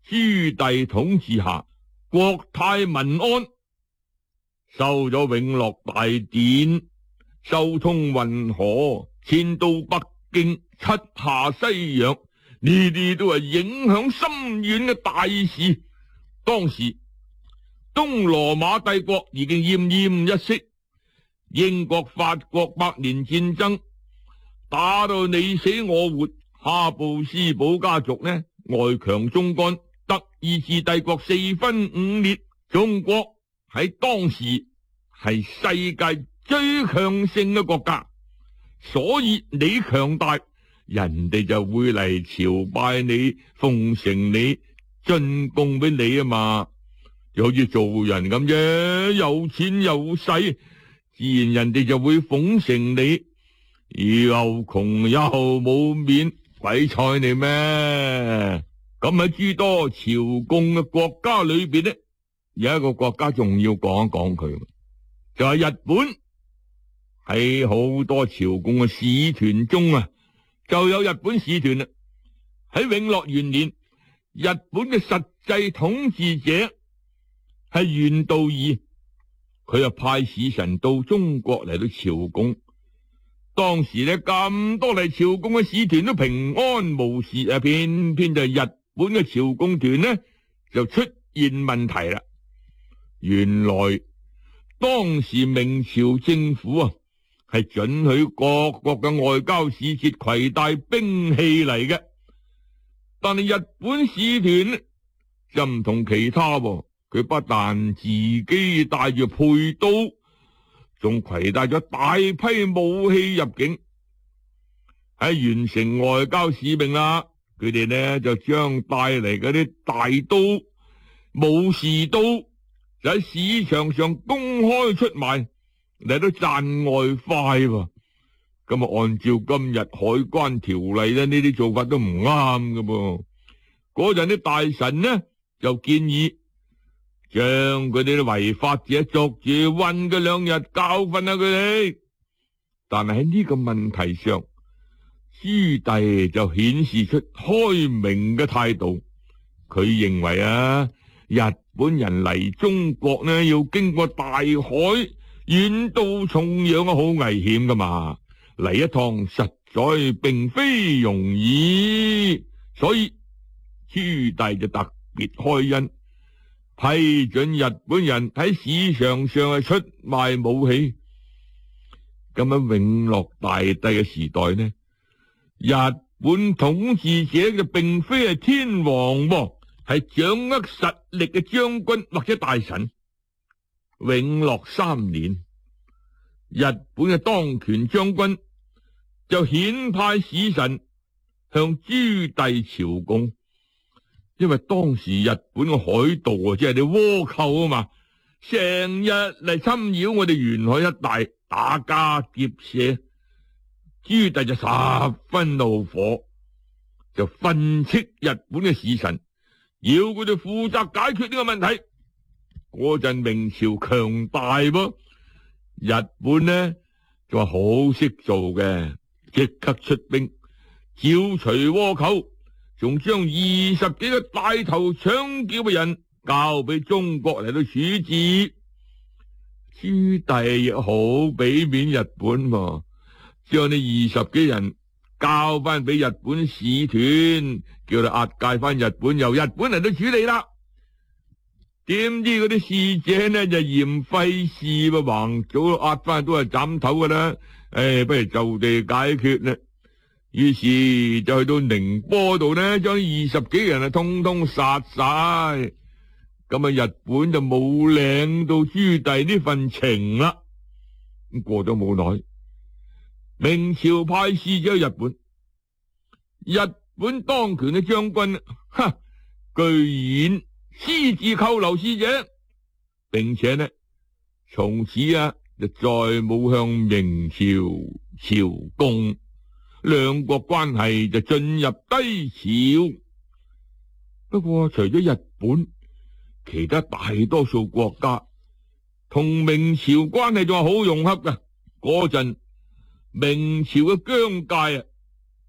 朱棣統治下，國泰民安，修咗永樂大典，修通運河，遷都北京，七下西洋，呢啲都係影響深遠嘅大事。當時東羅馬帝國已經奄奄一息，英國法國百年戰爭打到你死我活，哈布斯堡家族呢外強中乾，德意志帝國四分五裂，中國喺當時係世界最強盛嘅國家，所以你強大，人哋就會嚟朝拜你，奉承你，進貢俾你啊嘛。就好似做人咁啫，有錢有勢，自然人哋就會奉承你。又窮又冇面，鬼睬你咩？咁喺諸多朝貢嘅國家裏邊呢，有一個國家仲要講一講佢，就係日本。喺好多朝貢嘅使團中啊，就有日本使團啦。喺永樂元年，日本嘅實際統治者係袁道義，佢又派使臣到中國嚟到朝貢。當時呢，咁多嚟朝貢嘅使團都平安無事啊，偏偏就係日本嘅朝貢團呢就出現問題啦。原來當時明朝政府啊係准許各國嘅外交使節攜帶兵器嚟嘅，但係日本使團呢就唔同其他喎，佢不但自己帶住佩刀，仲攜帶咗大批武器入境。喺完成外交使命啦，佢哋呢就將帶嚟嗰啲大刀、武士刀就喺市場上公開出賣，嚟到賺外快喎。咁啊，按照今日海關條例咧，呢啲做法都唔啱㗎噃。嗰陣啲大臣呢就建議將佢哋啲違法者捉住韞佢2日，教訓下佢哋。但係喺呢個問題上，朱棣就顯示出開明嘅態度。佢認為啊，日本人嚟中國呢要經過大海，遠渡重洋啊，好危險噶嘛，嚟一趟實在並非容易。所以朱棣就特別開恩，批准日本人喺市場上出賣武器。咁喺永樂大帝嘅時代呢，日本統治者就並非係天皇喎，係掌握實力嘅將軍或者大臣。永樂3年，日本嘅當權將軍就遣派使臣向朱棣朝貢。因為當時日本嘅海盜啊，即係啲倭寇啊嘛，成日嚟侵擾我哋沿海一帶，打家劫舍。朱棣就十分怒火，就訓斥日本嘅使臣，要佢哋負責解決呢個問題。嗰陣明朝強大噃，日本呢就話好識做嘅，即刻出兵剿除倭寇，仲將20幾個帶頭搶劫嘅人交俾中國嚟到處置。朱棣亦好俾面日本喎，將呢20幾人交翻俾日本使團，叫佢押解翻日本，由日本嚟到處理啦。點知嗰啲使者呢就嫌費事喎，橫早押翻都係斬頭噶啦，不如就地解決啦。於是就去到寧波度呢，將20幾人通通殺晒。咁啊，日本就冇領到朱棣呢份情啦。咁過咗冇耐，明朝派使者去日本，日本當權嘅將軍，居然私自扣留使者，並且呢，從此就再冇向明朝朝貢，兩國關係就進入低潮。不過除咗日本，其他大多數國家同明朝關係仲係好融洽㗎。嗰陣明朝嘅疆界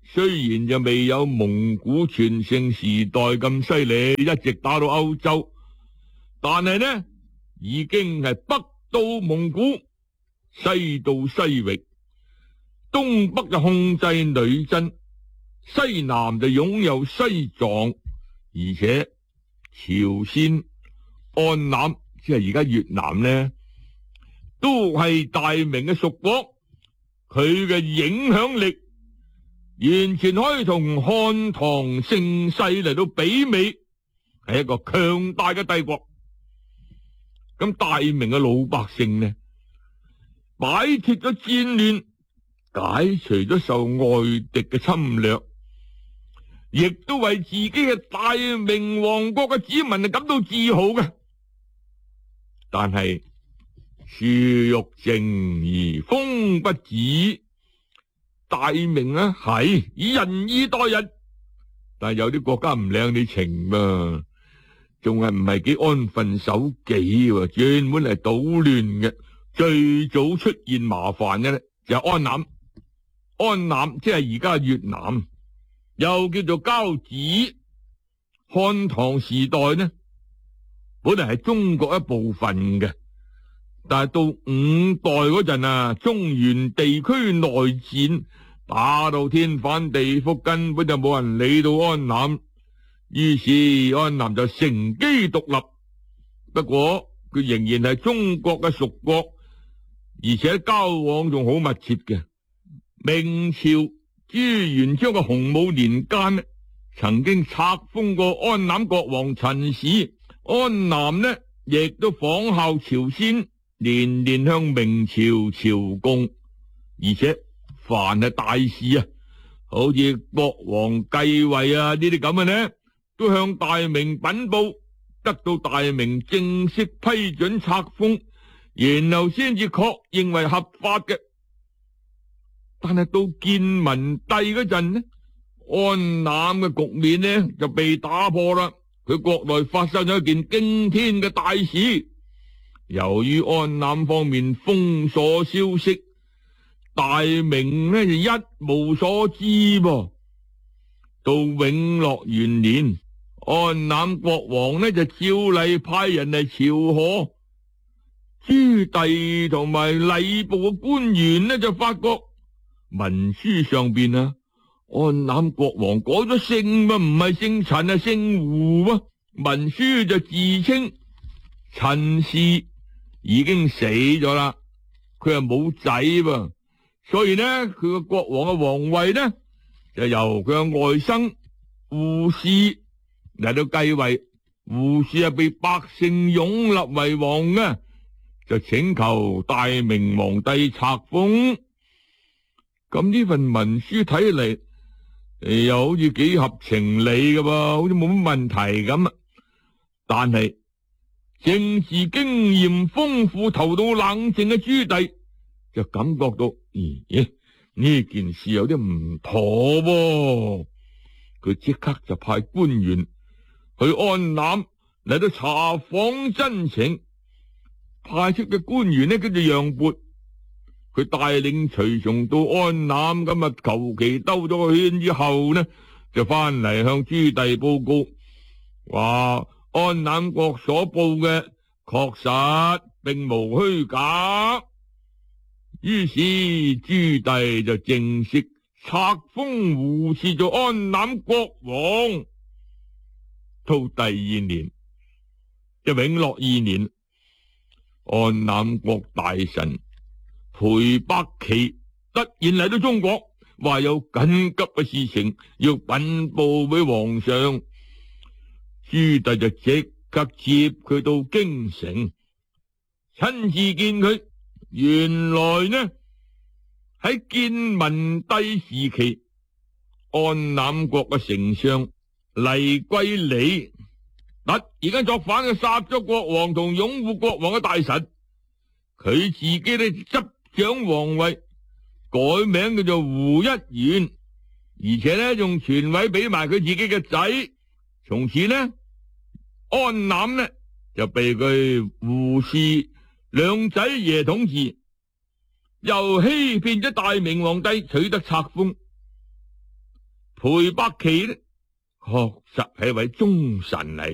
雖然就未有蒙古全盛時代咁犀利，一直打到歐洲，但係呢已經係北到蒙古，西到西域，東北就控制女真，西南就擁有西藏，而且朝鮮、安南即係而家越南呢，都係大明嘅屬國，佢嘅影響力完全可以同漢唐盛世嚟到媲美，係一個強大嘅帝國。咁大明嘅老百姓呢，擺脫咗戰亂，解除咗受外敵嘅侵略，亦都為自己嘅大明王國嘅子民感到自豪嘅。但係樹欲靜而風不止，大明呢係以仁義待人，但係有啲國家唔領你情嘛，仲係唔係幾安分守己，專門嚟搗亂嘅。最早出現麻煩嘅呢就係安南，安南即係而家越南，又叫做交趾。漢唐時代呢本嚟係中國一部分嘅，但係到五代嗰陣啊，中原地區內戰打到天翻地覆，根本就冇人理到安南，於是安南就乘機獨立。不過佢仍然係中國嘅屬國，而且交往仲好密切嘅。明朝朱元璋嘅洪武年間呢，曾經冊封過安南國王陳氏，安南呢亦都仿效朝鮮，年年向明朝朝貢，而且凡係大事啊，好似國王繼位啊呢啲咁嘅呢，都向大明稟報，得到大明正式批准冊封，然後先至確認為合法嘅。但係到建文帝嗰陣呢，安南嘅局面呢就被打破啦。佢國內發生咗一件驚天嘅大事，由於安南方面封鎖消息，大明呢就一無所知噃。到永樂元年，安南國王呢就照例派人嚟朝賀，朱棣同埋禮部嘅官員呢就發覺文書上邊啊，安南國王改咗姓嘛，唔係姓陳啊，姓胡啊。文書就自稱陳氏已經死咗啦，佢又冇仔噃，所以呢佢個國王嘅皇位呢就由佢嘅外甥胡氏嚟到繼位。胡氏係被百姓擁立為王嘅，就請求大明皇帝冊封。咁呢份文書睇嚟又好似幾合情理㗎噃，好似冇乜問題咁。但係政治經驗豐富、頭腦冷靜嘅朱棣就感覺到，咦，呢件事有啲唔妥喎。佢即刻就派官員去安南嚟到查訪真情。派出嘅官員呢叫做楊勃，佢帶領隨從到安南，咁啊求其兜咗個圈之後呢，就翻嚟向朱棣報告，話安南國所報嘅確實並無虛假。於是朱棣就正式冊封胡氏做安南國王。到第二年，即永樂二年，安南國大臣裴伯奇突然嚟到中國，話有緊急嘅事情要稟報俾皇上。朱棣就即刻接佢到京城，親自見佢。原來呢喺建文帝時期，安南國嘅丞相黎貴理突然間作反，嘅殺咗國王同擁護國王嘅大臣，佢自己呢執掌皇位，改名叫做胡一元，而且呢仲傳位俾埋佢自己嘅仔。從此呢安南呢就被佢胡氏兩仔爺統治，又欺騙咗大明皇帝，取得冊封。 裴伯奇呢，確實係位忠臣嚟。